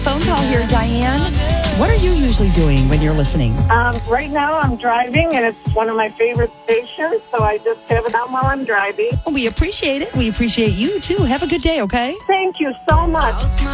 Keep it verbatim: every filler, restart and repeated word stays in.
Phone call here, Diane. What are you usually doing when you're listening? Um, right now I'm driving, and it's one of my favorite stations, so I just have it on while I'm driving. We appreciate it. We appreciate you, too. Have a good day, okay? Thank you so much.